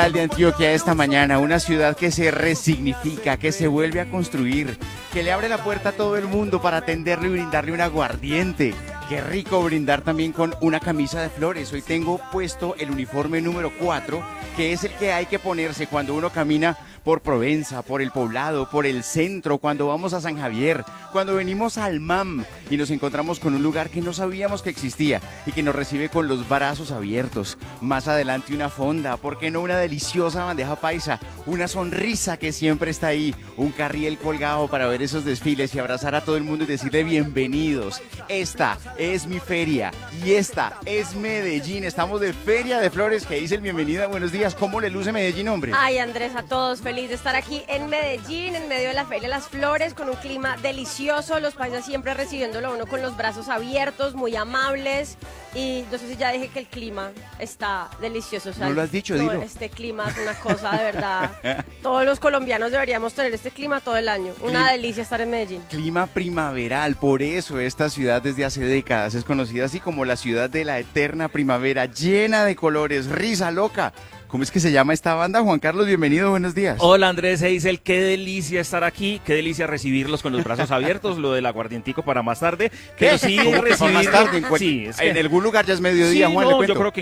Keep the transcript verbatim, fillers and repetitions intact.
De Antioquia esta mañana, una ciudad que se resignifica, que se vuelve a construir, que le abre la puerta a todo el mundo para atenderle y brindarle un aguardiente. Qué rico brindar también con una camisa de flores. Hoy tengo puesto el uniforme número cuatro, que es el que hay que ponerse cuando uno camina por Provenza, por el Poblado, por el centro, cuando vamos a San Javier, cuando venimos al M A M y nos encontramos con un lugar que no sabíamos que existía y que nos recibe con los brazos abiertos. Más adelante una fonda, ¿por qué no una deliciosa bandeja paisa? Una sonrisa que siempre está ahí, un carriel colgado para ver esos desfiles y abrazar a todo el mundo y decirle bienvenidos. Esta es mi feria y esta es Medellín. Estamos de Feria de Flores. Que dice el bienvenida, buenos días. ¿Cómo le luce Medellín, hombre? Ay, Andrés, a todos, feliz de estar aquí en Medellín, en medio de la Feria de las Flores, con un clima delicioso, los paisas siempre recibiéndolo a uno con los brazos abiertos, muy amables, y no sé si ya dije que el clima está delicioso. O sea, no lo has dicho, dilo. Este clima es una cosa de verdad. Todos los colombianos deberíamos tener este clima todo el año. Una Clima, delicia estar en Medellín. Clima primaveral, por eso esta ciudad desde hace décadas es conocida así como la ciudad de la eterna primavera, llena de colores, risa loca. ¿Cómo es que se llama esta banda? Juan Carlos, bienvenido, buenos días. Hola Andrés Eisel, qué delicia estar aquí, qué delicia recibirlos con los brazos abiertos, lo del aguardientico para más tarde, pero sí ¿Cómo que para recibirlos más tarde? En, sí, es que... en algún lugar ya es mediodía, sí, Juan, no, le cuento. yo creo que